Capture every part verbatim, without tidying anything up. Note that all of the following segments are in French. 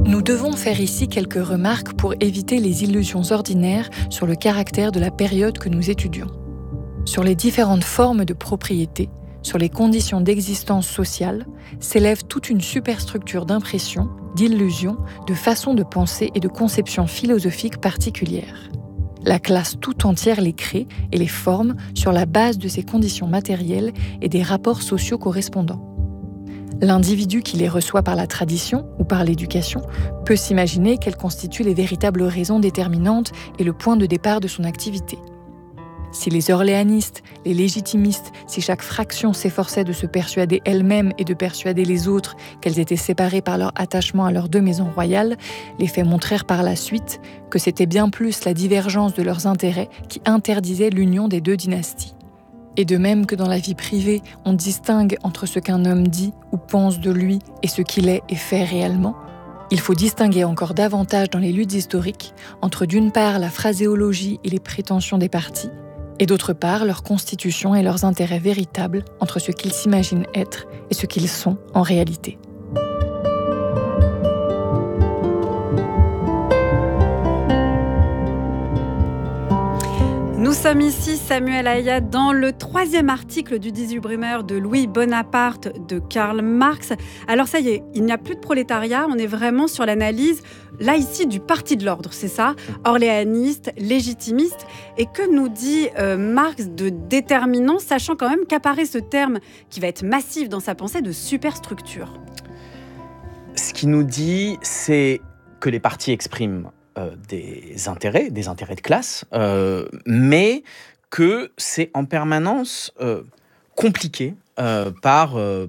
Nous devons faire ici quelques remarques pour éviter les illusions ordinaires sur le caractère de la période que nous étudions. Sur les différentes formes de propriété, sur les conditions d'existence sociale, s'élève toute une superstructure d'impressions, d'illusions, de façons de penser et de conceptions philosophiques particulières. La classe tout entière les crée et les forme sur la base de ces conditions matérielles et des rapports sociaux correspondants. L'individu qui les reçoit par la tradition ou par l'éducation peut s'imaginer qu'elles constituent les véritables raisons déterminantes et le point de départ de son activité. Si les orléanistes, les légitimistes, si chaque fraction s'efforçait de se persuader elle-même et de persuader les autres qu'elles étaient séparées par leur attachement à leurs deux maisons royales, les faits montrèrent par la suite que c'était bien plus la divergence de leurs intérêts qui interdisait l'union des deux dynasties. Et de même que dans la vie privée, on distingue entre ce qu'un homme dit ou pense de lui et ce qu'il est et fait réellement, il faut distinguer encore davantage dans les luttes historiques entre d'une part la phraséologie et les prétentions des partis, et d'autre part leur constitution et leurs intérêts véritables entre ce qu'ils s'imaginent être et ce qu'ils sont en réalité. Nous sommes ici, Samuel Ayat, dans le troisième article du dix-huit Brumaire de Louis Bonaparte de Karl Marx. Alors ça y est, il n'y a plus de prolétariat, on est vraiment sur l'analyse, là ici, du parti de l'ordre, c'est ça, orléaniste, légitimiste. Et que nous dit euh, Marx de déterminant, sachant quand même qu'apparaît ce terme qui va être massif dans sa pensée de superstructure. Ce qu'il nous dit, c'est que les partis expriment Euh, des intérêts, des intérêts de classe, euh, mais que c'est en permanence euh, compliqué euh, par, euh,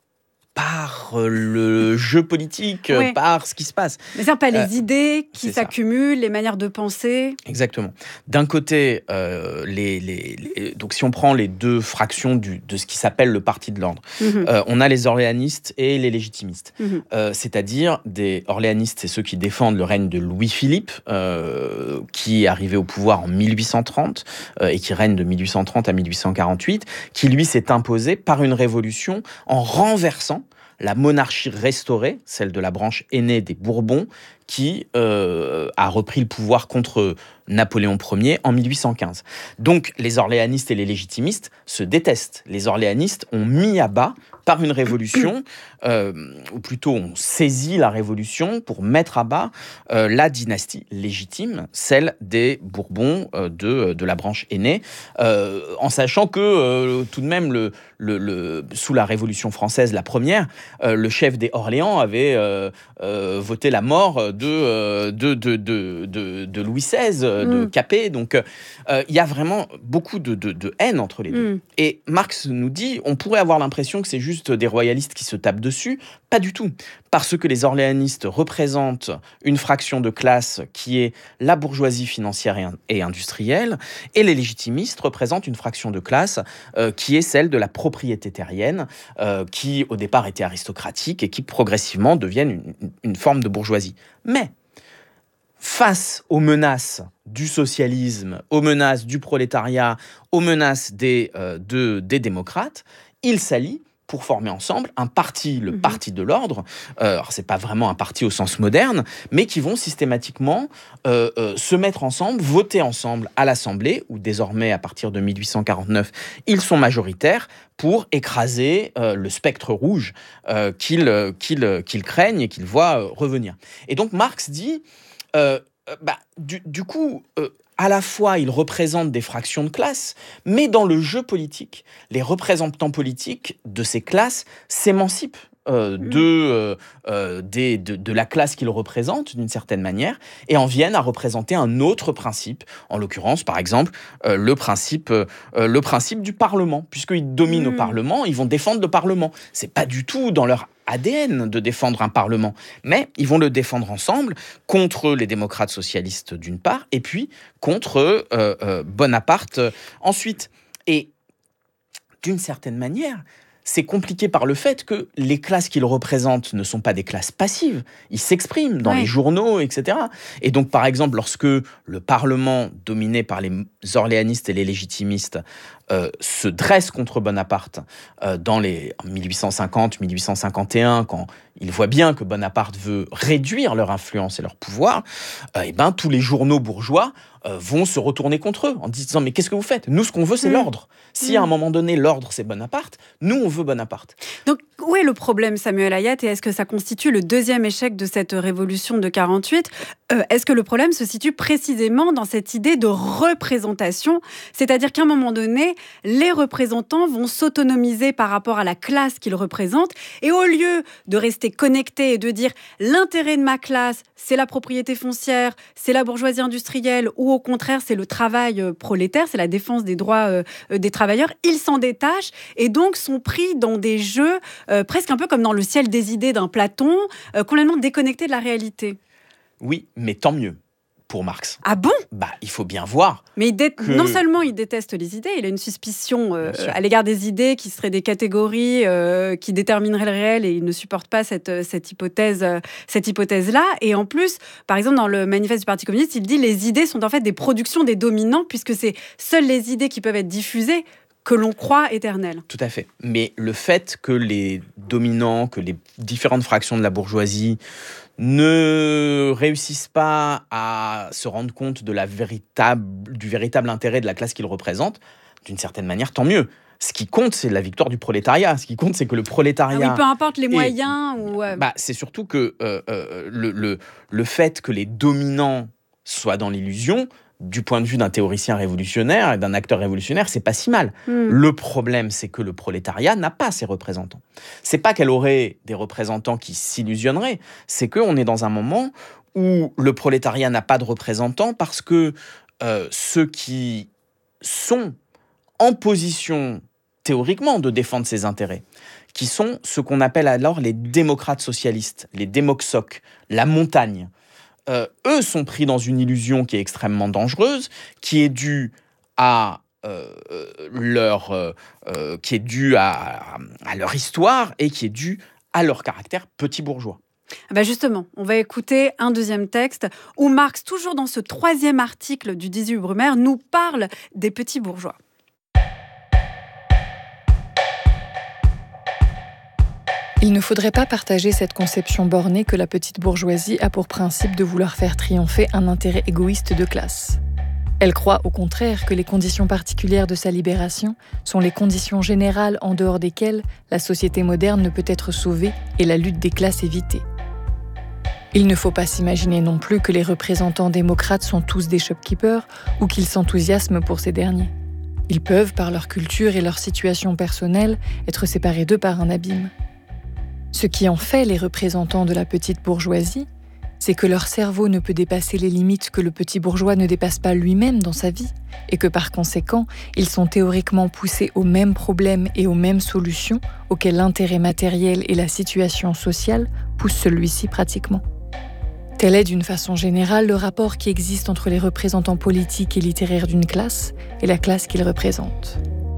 par le jeu politique, Oui. par ce qui se passe. Mais c'est pas les Euh, idées qui c'est ça. s'accumulent, les manières de penser. Exactement. D'un côté, euh, les, les, les- donc si on prend les deux fractions du, de ce qui s'appelle le parti de l'ordre, Mhm. euh, on a les orléanistes et les légitimistes. Mhm. Euh, c'est-à-dire des orléanistes, c'est ceux qui défendent le règne de Louis-Philippe, euh, qui est arrivé au pouvoir en mille huit cent trente euh, et qui règne de mille huit cent trente à mille huit cent quarante-huit, qui lui s'est imposé par une révolution en renversant la monarchie restaurée, celle de la branche aînée des Bourbons, qui euh, a repris le pouvoir contre Napoléon Ier en mille huit cent quinze. Donc les orléanistes et les légitimistes se détestent. Les orléanistes ont mis à bas par une révolution, euh, ou plutôt ont saisi la révolution pour mettre à bas euh, la dynastie légitime, celle des Bourbons euh, de, de la branche aînée, euh, en sachant que euh, tout de même, le, le, le, sous la Révolution française, la première, euh, le chef des Orléans avait euh, euh, voté la mort de, euh, de, de, de, de, de Louis seize, euh, de Mm. Capet. Donc il euh, y a vraiment beaucoup de, de, de haine entre les deux. Mm. Et Marx nous dit, on pourrait avoir l'impression que c'est juste des royalistes qui se tapent dessus. Pas du tout. Parce que les orléanistes représentent une fraction de classe qui est la bourgeoisie financière et, et industrielle, et les légitimistes représentent une fraction de classe euh, qui est celle de la propriété terrienne, euh, qui au départ était aristocratique et qui progressivement deviennent une, une forme de bourgeoisie. Mais face aux menaces du socialisme, aux menaces du prolétariat, aux menaces des, euh, de, des démocrates, ils s'allient pour former ensemble un parti, le Mhm. parti de l'ordre. Euh, alors, c'est pas vraiment un parti au sens moderne, mais qui vont systématiquement euh, euh, se mettre ensemble, voter ensemble à l'Assemblée, où désormais, à partir de mille huit cent quarante-neuf, ils sont majoritaires pour écraser euh, le spectre rouge euh, qu'ils, euh, qu'ils, euh, qu'ils craignent et qu'ils voient euh, revenir. Et donc, Marx dit... Euh, euh, bah, du, du coup, euh, à la fois, ils représentent des fractions de classe, mais dans le jeu politique, les représentants politiques de ces classes s'émancipent euh, Mm. de, euh, euh, des- de, de la classe qu'ils représentent, d'une certaine manière, et en viennent à représenter un autre principe, en l'occurrence, par exemple, euh, le, principe, euh, le principe du Parlement. Puisqu'ils dominent Mm. au Parlement, ils vont défendre le Parlement. C'est pas du tout dans leur A D N de défendre un Parlement, mais ils vont le défendre ensemble contre les démocrates socialistes d'une part, et puis contre euh, euh, Bonaparte euh, ensuite. Et d'une certaine manière, c'est compliqué par le fait que les classes qu'ils représentent ne sont pas des classes passives. Ils s'expriment dans Ouais. les journaux, et cetera. Et donc, par exemple, lorsque le Parlement, dominé par les orléanistes et les légitimistes, euh, se dresse contre Bonaparte euh, dans les mille huit cent cinquante mille huit cent cinquante et un, quand ils voient bien que Bonaparte veut réduire leur influence et leur pouvoir, euh, et ben, tous les journaux bourgeois euh, vont se retourner contre eux en disant « Mais qu'est-ce que vous faites ? Nous, ce qu'on veut, c'est mmh. l'ordre. Si mmh. à un moment donné, l'ordre, c'est Bonaparte, nous, on veut Bonaparte. » Donc, où est le problème, Samuel Hayat, et est-ce que ça constitue le deuxième échec de cette révolution de quarante-huit ? euh, Est-ce que le problème se situe précisément dans cette idée de représentation ? C'est-à-dire qu'à un moment donné, les représentants vont s'autonomiser par rapport à la classe qu'ils représentent, et au lieu de rester connectés et de dire « l'intérêt de ma classe, c'est la propriété foncière, c'est la bourgeoisie industrielle », ou au contraire, c'est le travail prolétaire, c'est la défense des droits euh, des travailleurs, ils s'en détachent et donc sont pris dans des jeux euh, presque un peu comme dans le ciel des idées d'un Platon, euh, complètement déconnectés de la réalité. Oui, mais tant mieux pour Marx. Ah bon ? Bah, il faut bien voir. Mais il dé- que... non seulement il déteste les idées, il a une suspicion euh, à l'égard des idées qui seraient des catégories euh, qui détermineraient le réel, et il ne supporte pas cette, cette, hypothèse, euh, cette hypothèse-là. Et en plus, par exemple, dans le manifeste du Parti communiste, il dit que les idées sont en fait des productions des dominants, puisque c'est seules les idées qui peuvent être diffusées que l'on croit éternelles. Tout à fait. Mais le fait que les dominants, que les différentes fractions de la bourgeoisie ne réussissent pas à se rendre compte de la véritable, du véritable intérêt de la classe qu'ils représentent, d'une certaine manière, tant mieux. Ce qui compte, c'est la victoire du prolétariat. Ce qui compte, c'est que le prolétariat... Ah oui, peu importe les moyens. Et, ou... bah, c'est surtout que euh, euh, le, le, le fait que les dominants soient dans l'illusion, du point de vue d'un théoricien révolutionnaire et d'un acteur révolutionnaire, c'est pas si mal. Mm. Le problème, c'est que le prolétariat n'a pas ses représentants. C'est pas qu'elle aurait des représentants qui s'illusionneraient, c'est qu'on est dans un moment où le prolétariat n'a pas de représentants parce que euh, ceux qui sont en position, théoriquement, de défendre ses intérêts, qui sont ce qu'on appelle alors les démocrates socialistes, les démoxocs, la montagne, Euh, eux sont pris dans une illusion qui est extrêmement dangereuse, qui est due à euh, leur, euh, euh, qui est due à, à leur histoire et qui est due à leur caractère petit bourgeois. Ben justement, on va écouter un deuxième texte où Marx, toujours dans ce troisième article du dix-huit Brumaire, nous parle des petits bourgeois. Il ne faudrait pas partager cette conception bornée que la petite bourgeoisie a pour principe de vouloir faire triompher un intérêt égoïste de classe. Elle croit au contraire que les conditions particulières de sa libération sont les conditions générales en dehors desquelles la société moderne ne peut être sauvée et la lutte des classes évitée. Il ne faut pas s'imaginer non plus que les représentants démocrates sont tous des shopkeepers ou qu'ils s'enthousiasment pour ces derniers. Ils peuvent, par leur culture et leur situation personnelle, être séparés d'eux par un abîme. Ce qui en fait les représentants de la petite bourgeoisie, c'est que leur cerveau ne peut dépasser les limites que le petit bourgeois ne dépasse pas lui-même dans sa vie, et que par conséquent, ils sont théoriquement poussés aux mêmes problèmes et aux mêmes solutions auxquelles l'intérêt matériel et la situation sociale poussent celui-ci pratiquement. Tel est d'une façon générale le rapport qui existe entre les représentants politiques et littéraires d'une classe et la classe qu'ils représentent.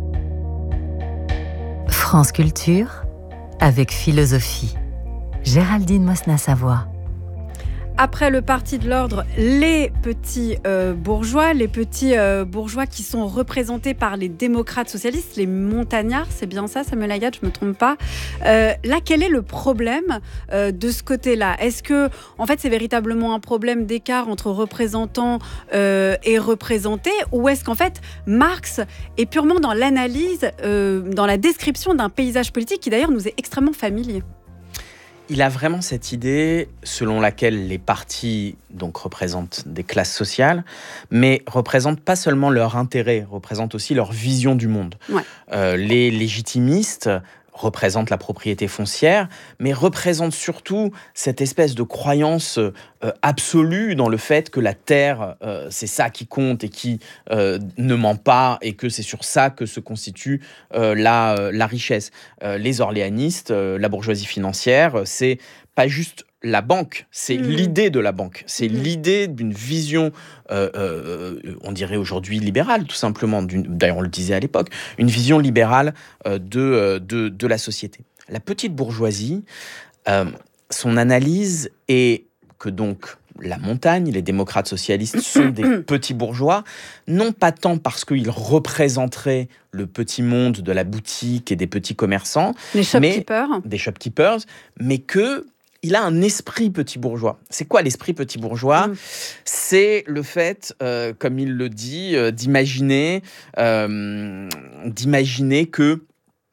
France Culture avec philosophie. Géraldine Mosna-Savoie. Après le Parti de l'Ordre, les petits euh, bourgeois, les petits euh, bourgeois qui sont représentés par les démocrates socialistes, les montagnards, c'est bien ça, Samuel Hayat, je ne me trompe pas. Euh, là, quel est le problème euh, de ce côté-là ? Est-ce que, en fait, c'est véritablement un problème d'écart entre représentants euh, et représentés, ou est-ce qu'en fait, Marx est purement dans l'analyse, euh, dans la description d'un paysage politique qui d'ailleurs nous est extrêmement familier ? Il a vraiment cette idée selon laquelle les partis donc, représentent des classes sociales, mais représentent pas seulement leur intérêt, représentent aussi leur vision du monde. Ouais. Euh, les légitimistes représentent la propriété foncière, mais représentent surtout cette espèce de croyance euh, absolue dans le fait que la terre, euh, c'est ça qui compte et qui euh, ne ment pas, et que c'est sur ça que se constitue euh, la, euh, la richesse. Euh, les orléanistes, euh, la bourgeoisie financière, euh, c'est pas juste la banque, c'est mmh. l'idée de la banque, c'est mmh. l'idée d'une vision, euh, euh, on dirait aujourd'hui libérale, tout simplement, d'une, d'ailleurs on le disait à l'époque, une vision libérale euh, de, de, de la société. La petite bourgeoisie, euh, son analyse est que donc la montagne, les démocrates socialistes sont des petits bourgeois, non pas tant parce qu'ils représenteraient le petit monde de la boutique et des petits commerçants, les shopkeepers, mais, des shopkeepers, mais que il a un esprit petit bourgeois. C'est quoi l'esprit petit bourgeois ? mmh. C'est le fait, euh, comme il le dit, euh, d'imaginer, euh, d'imaginer que,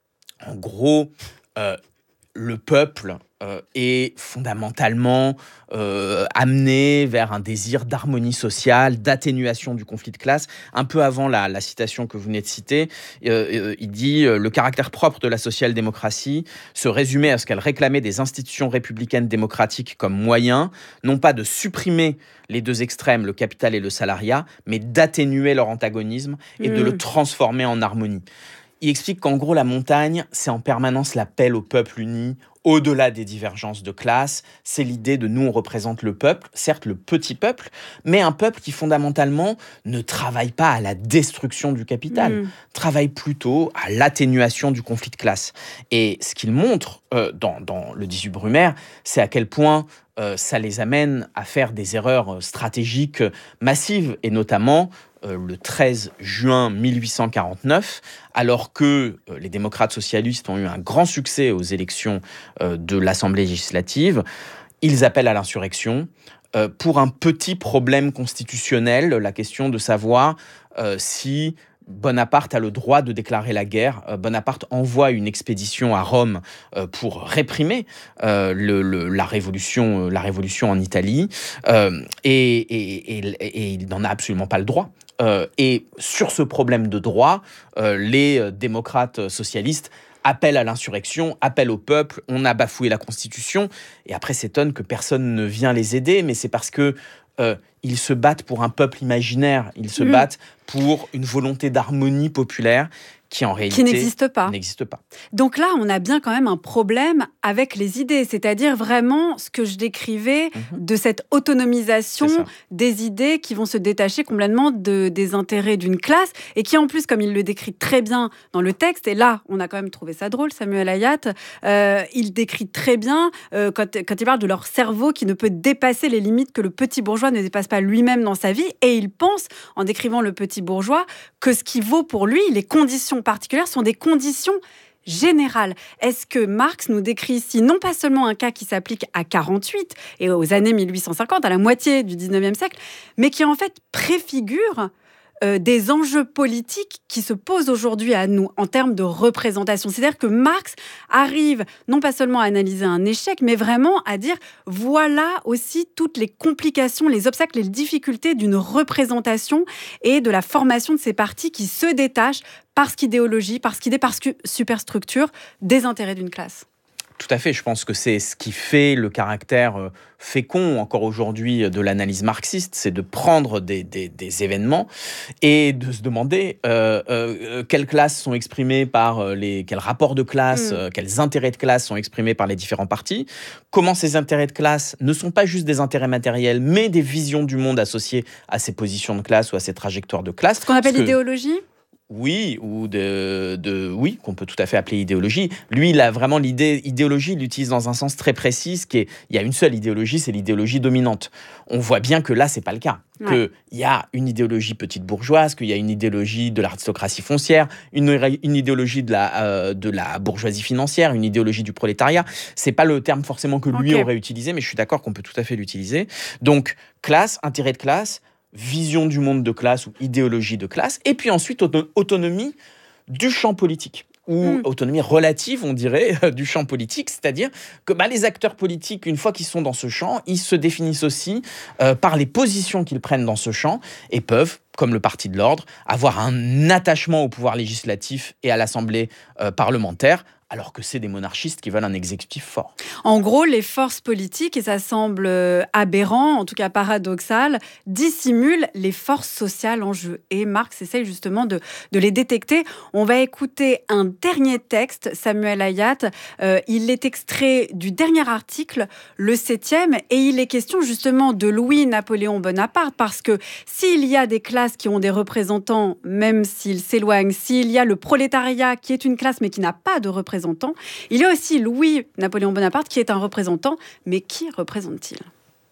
en gros, euh, le peuple euh, est fondamentalement euh, amené vers un désir d'harmonie sociale, d'atténuation du conflit de classe. Un peu avant la, la citation que vous venez de citer, euh, euh, il dit euh, « Le caractère propre de la social-démocratie se résumait à ce qu'elle réclamait des institutions républicaines démocratiques comme moyen, non pas de supprimer les deux extrêmes, le capital et le salariat, mais d'atténuer leur antagonisme et mmh. de le transformer en harmonie. » Il explique qu'en gros, la montagne, c'est en permanence l'appel au peuple uni, au-delà des divergences de classe. C'est l'idée de nous, on représente le peuple, certes le petit peuple, mais un peuple qui fondamentalement ne travaille pas à la destruction du capital, mmh. travaille plutôt à l'atténuation du conflit de classe. Et ce qu'il montre euh, dans, dans le dix-huit Brumaire, c'est à quel point euh, ça les amène à faire des erreurs stratégiques massives, et notamment Euh, le treize juin mille huit cent quarante-neuf, alors que euh, les démocrates socialistes ont eu un grand succès aux élections euh, de l'Assemblée législative, ils appellent à l'insurrection euh, pour un petit problème constitutionnel, la question de savoir euh, si Bonaparte a le droit de déclarer la guerre. Euh, Bonaparte envoie une expédition à Rome euh, pour réprimer euh, le, le, la, révolution, la révolution en Italie, euh, et, et, et, et il n'en a absolument pas le droit. Euh, et sur ce problème de droit, euh, les démocrates socialistes appellent à l'insurrection, appellent au peuple, on a bafoué la Constitution, et après s'étonnent que personne ne vient les aider, mais c'est parce que euh, ils se battent pour un peuple imaginaire, ils se mmh. battent pour une volonté d'harmonie populaire qui en réalité qui n'existe pas. n'existe pas. Donc là, on a bien quand même un problème avec les idées, c'est-à-dire vraiment ce que je décrivais mmh. de cette autonomisation des idées qui vont se détacher complètement de, des intérêts d'une classe et qui en plus, comme il le décrit très bien dans le texte, et là, on a quand même trouvé ça drôle, Samuel Hayat, euh, il décrit très bien euh, quand, quand il parle de leur cerveau qui ne peut dépasser les limites que le petit bourgeois ne dépasse pas lui-même dans sa vie, et il pense, en décrivant le petit bourgeois, que ce qui vaut pour lui, les conditions particulières sont des conditions générales. Est-ce que Marx nous décrit ici non pas seulement un cas qui s'applique à quarante-huit et aux années mille huit cent cinquante, à la moitié du dix-neuvième siècle, mais qui en fait préfigure Euh, des enjeux politiques qui se posent aujourd'hui à nous en termes de représentation. C'est-à-dire que Marx arrive non pas seulement à analyser un échec, mais vraiment à dire voilà aussi toutes les complications, les obstacles, les difficultés d'une représentation et de la formation de ces partis qui se détachent parce qu'idéologie, parce qu'idée, parce que superstructure des intérêts d'une classe. Tout à fait, je pense que c'est ce qui fait le caractère fécond encore aujourd'hui de l'analyse marxiste, c'est de prendre des, des, des événements et de se demander euh, euh, quelles classes sont exprimées par les... quels rapports de classe, mmh. euh, quels intérêts de classe sont exprimés par les différents partis, comment ces intérêts de classe ne sont pas juste des intérêts matériels, mais des visions du monde associées à ces positions de classe ou à ces trajectoires de classe. Ce qu'on appelle que... l'idéologie ? Oui, ou de, de, oui, qu'on peut tout à fait appeler idéologie. Lui, il a vraiment l'idée, idéologie, il l'utilise dans un sens très précis, qui est, il y a une seule idéologie, c'est l'idéologie dominante. On voit bien que là, c'est pas le cas. Ouais. Qu'il y a une idéologie petite bourgeoise, qu'il y a une idéologie de l'aristocratie foncière, une, une idéologie de la, euh, de la bourgeoisie financière, une idéologie du prolétariat. C'est pas le terme forcément que lui okay. aurait utilisé, mais je suis d'accord qu'on peut tout à fait l'utiliser. Donc, classe, intérêt de classe, vision du monde de classe ou idéologie de classe, et puis ensuite auto- autonomie du champ politique, ou mmh. autonomie relative, on dirait, euh, du champ politique, c'est-à-dire que bah, les acteurs politiques, une fois qu'ils sont dans ce champ, ils se définissent aussi euh, par les positions qu'ils prennent dans ce champ, et peuvent, comme le Parti de l'Ordre, avoir un attachement au pouvoir législatif et à l'Assemblée euh, parlementaire, alors que c'est des monarchistes qui veulent un exécutif fort. En gros, les forces politiques, et ça semble aberrant, en tout cas paradoxal, dissimulent les forces sociales en jeu. Et Marx essaye justement de, de les détecter. On va écouter un dernier texte, Samuel Hayat. Euh, il est extrait du dernier article, le septième, et il est question justement de Louis-Napoléon Bonaparte, parce que s'il y a des classes qui ont des représentants, même s'ils s'éloignent, s'il y a le prolétariat qui est une classe mais qui n'a pas de représentants, il y a aussi Louis-Napoléon Bonaparte qui est un représentant, mais qui représente-t-il ?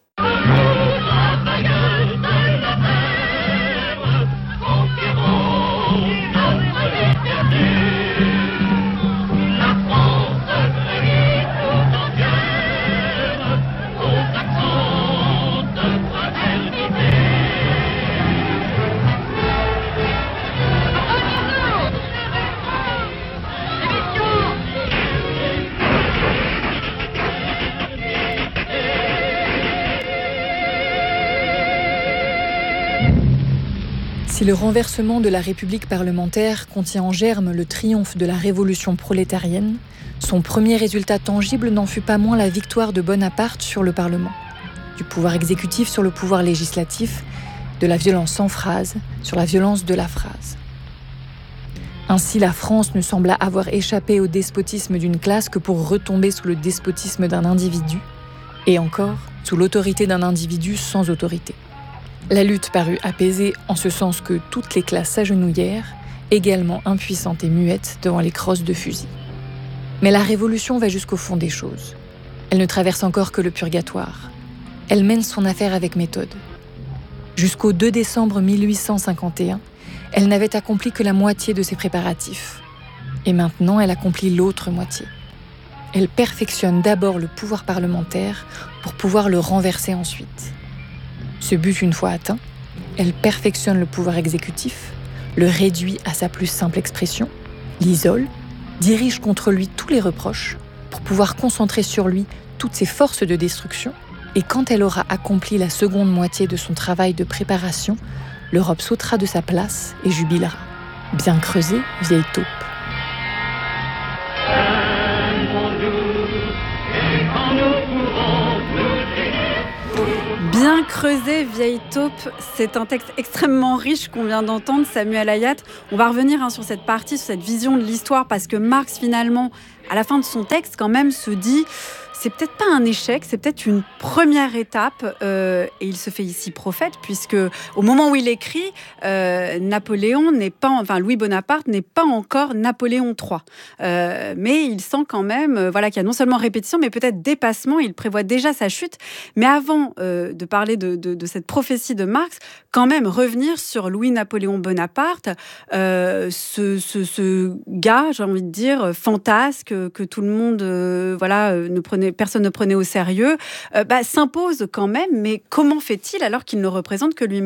Si le renversement de la République parlementaire contient en germe le triomphe de la révolution prolétarienne, son premier résultat tangible n'en fut pas moins la victoire de Bonaparte sur le Parlement, du pouvoir exécutif sur le pouvoir législatif, de la violence sans phrase sur la violence de la phrase. Ainsi, la France ne sembla avoir échappé au despotisme d'une classe que pour retomber sous le despotisme d'un individu, et encore sous l'autorité d'un individu sans autorité. La lutte parut apaisée en ce sens que toutes les classes s'agenouillèrent, également impuissantes et muettes devant les crosses de fusil. Mais la Révolution va jusqu'au fond des choses. Elle ne traverse encore que le purgatoire. Elle mène son affaire avec méthode. Jusqu'au deux décembre mille huit cent cinquante et un, elle n'avait accompli que la moitié de ses préparatifs. Et maintenant, elle accomplit l'autre moitié. Elle perfectionne d'abord le pouvoir parlementaire pour pouvoir le renverser ensuite. Ce but une fois atteint, elle perfectionne le pouvoir exécutif, le réduit à sa plus simple expression, l'isole, dirige contre lui tous les reproches pour pouvoir concentrer sur lui toutes ses forces de destruction, et quand elle aura accompli la seconde moitié de son travail de préparation, l'Europe sautera de sa place et jubilera. Bien creusée, vieille taupe. Bien creusé, vieille taupe, c'est un texte extrêmement riche qu'on vient d'entendre, Samuel Hayat. On va revenir hein, sur cette partie, sur cette vision de l'histoire, parce que Marx, finalement, à la fin de son texte, quand même, se dit... C'est peut-être pas un échec, c'est peut-être une première étape, euh, et il se fait ici prophète, puisque au moment où il écrit, euh, Napoléon n'est pas, enfin Louis Bonaparte n'est pas encore Napoléon trois, euh, mais il sent quand même, euh, voilà, qu'il y a non seulement répétition, mais peut-être dépassement. Il prévoit déjà sa chute. Mais avant euh, de parler de, de, de cette prophétie de Marx, quand même revenir sur Louis-Napoléon Bonaparte, euh, ce, ce, ce gars, j'ai envie de dire, fantasque, que tout le monde, euh, voilà, ne prenait personne ne prenait au sérieux, euh, bah, s'impose quand même, mais comment fait-il alors qu'il ne représente que lui-même ?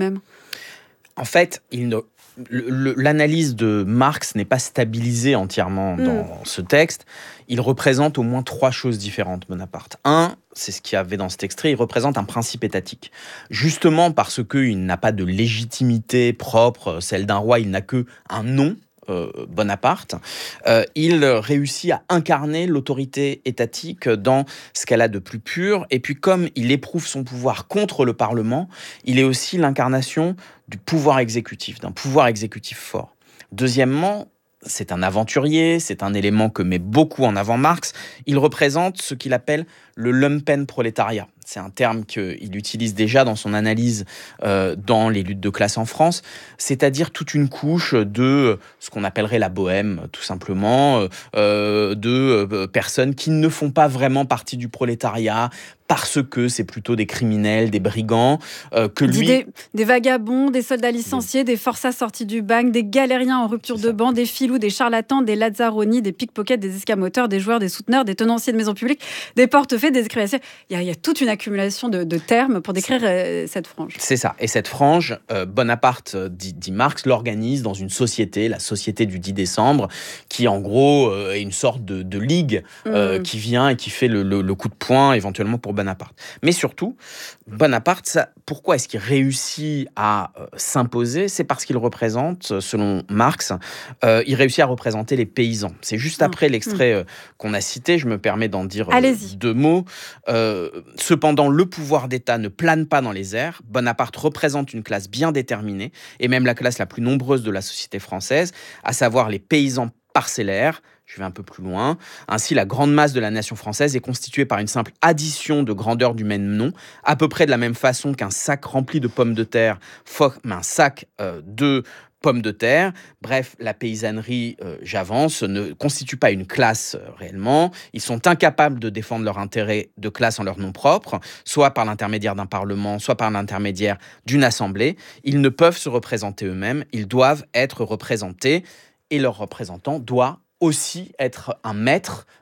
En fait, il ne... Le, l'analyse de Marx n'est pas stabilisée entièrement dans mmh. ce texte. Il représente au moins trois choses différentes, Bonaparte. Un, c'est ce qu'il y avait dans cet extrait, il représente un principe étatique. Justement parce qu'il n'a pas de légitimité propre, celle d'un roi, il n'a que un nom, Euh, Bonaparte, euh, il réussit à incarner l'autorité étatique dans ce qu'elle a de plus pur. Et puis comme il éprouve son pouvoir contre le Parlement, il est aussi l'incarnation du pouvoir exécutif, d'un pouvoir exécutif fort. Deuxièmement, c'est un aventurier, c'est un élément que met beaucoup en avant Marx. Il représente ce qu'il appelle le lumpenprolétariat. C'est un terme qu'il utilise déjà dans son analyse euh, dans les luttes de classe en France, c'est-à-dire toute une couche de ce qu'on appellerait la bohème, tout simplement, euh, de euh, personnes qui ne font pas vraiment partie du prolétariat, parce que c'est plutôt des criminels, des brigands, euh, que lui... Des, des vagabonds, des soldats licenciés, des forçats sortis du bagne, des galériens en rupture de banc, des filous, des charlatans, des lazzaroni, des pickpockets, des escamoteurs, des joueurs, des souteneurs, des tenanciers de maisons publiques, des portefaix, des écrivains. Il y a, il y a toute une accumulation de, de termes pour décrire euh, cette frange. C'est ça. Et cette frange, euh, Bonaparte, dit, dit Marx, l'organise dans une société, la société du dix décembre, qui en gros euh, est une sorte de, de ligue euh, mmh. qui vient et qui fait le, le, le coup de poing éventuellement pour Bonaparte. Mais surtout, Bonaparte, ça, pourquoi est-ce qu'il réussit à euh, s'imposer ? C'est parce qu'il représente, selon Marx, euh, il réussit à représenter les paysans. C'est juste mmh. après l'extrait euh, qu'on a cité, je me permets d'en dire euh, deux mots. Euh, cependant, le pouvoir d'État ne plane pas dans les airs. Bonaparte représente une classe bien déterminée, et même la classe la plus nombreuse de la société française, à savoir les paysans parcellaires. Je vais un peu plus loin. Ainsi, la grande masse de la nation française est constituée par une simple addition de grandeur du même nom, à peu près de la même façon qu'un sac rempli de pommes de terre forme un sac euh, de pommes de terre. Bref, la paysannerie, euh, j'avance, ne constitue pas une classe euh, réellement. Ils sont incapables de défendre leur intérêt de classe en leur nom propre, soit par l'intermédiaire d'un parlement, soit par l'intermédiaire d'une assemblée. Ils ne peuvent se représenter eux-mêmes, ils doivent être représentés, et leur représentant doit aussi être un maître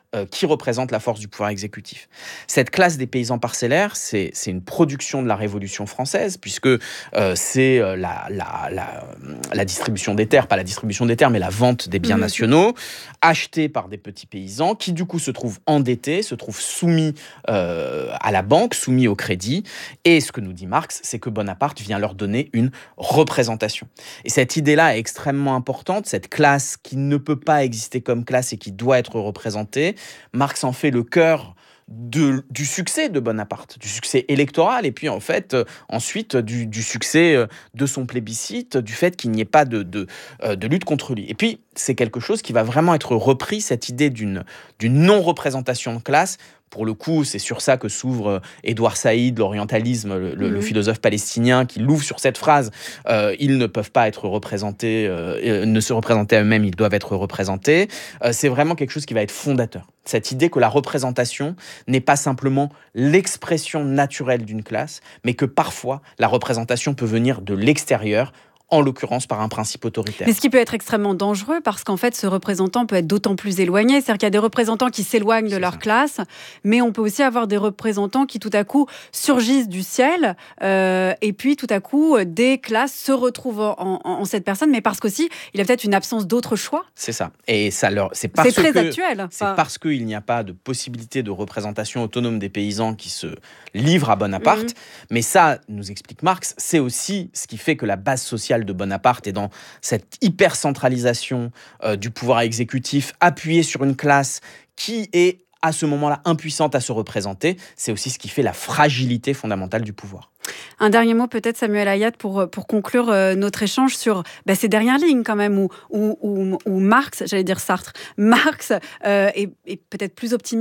euh, qui représente la force du pouvoir exécutif. Cette classe des paysans parcellaires, c'est, c'est une production de la Révolution française, puisque euh, c'est euh, la, la, la, la distribution des terres, pas la distribution des terres, mais la vente des biens mmh. nationaux, achetés par des petits paysans, qui du coup se trouvent endettés, se trouvent soumis euh, à la banque, soumis au crédit. Et ce que nous dit Marx, c'est que Bonaparte vient leur donner une représentation. Et cette idée-là est extrêmement importante, cette classe qui ne peut pas exister comme classe et qui doit être représentée. Marx en fait le cœur de, du succès de Bonaparte, du succès électoral, et puis en fait, euh, ensuite, du, du succès euh, de son plébiscite, du fait qu'il n'y ait pas de, de, euh, de lutte contre lui. Et puis, c'est quelque chose qui va vraiment être repris, cette idée d'une, d'une non-représentation de classe. Pour le coup, c'est sur ça que s'ouvre Édouard Saïd, l'orientalisme, le, mmh. le philosophe palestinien, qui l'ouvre sur cette phrase euh, « Ils ne peuvent pas être représentés, euh, ne se représenter à eux-mêmes, ils doivent être représentés euh, ». C'est vraiment quelque chose qui va être fondateur. Cette idée que la représentation n'est pas simplement l'expression naturelle d'une classe, mais que parfois, la représentation peut venir de l'extérieur, en l'occurrence par un principe autoritaire. Mais ce qui peut être extrêmement dangereux, parce qu'en fait, ce représentant peut être d'autant plus éloigné. C'est-à-dire qu'il y a des représentants qui s'éloignent de c'est leur ça. classe, mais on peut aussi avoir des représentants qui, tout à coup, surgissent du ciel, euh, et puis, tout à coup, des classes se retrouvent en, en, en cette personne, mais parce qu'aussi, il a peut-être une absence d'autres choix. C'est ça. Et ça leur, c'est parce c'est très que, actuel. C'est enfin... parce qu'il n'y a pas de possibilité de représentation autonome des paysans qui se livrent à Bonaparte. Mm-hmm. Mais ça, nous explique Marx, c'est aussi ce qui fait que la base sociale de Bonaparte est dans cette hyper-centralisation euh, du pouvoir exécutif appuyé sur une classe qui est à ce moment-là impuissante à se représenter. C'est aussi ce qui fait la fragilité fondamentale du pouvoir. Un dernier mot peut-être, Samuel Hayat, pour, pour conclure euh, notre échange sur bah, ces dernières lignes quand même, où, où, où, où Marx, j'allais dire Sartre, Marx euh, est, est peut-être plus optimiste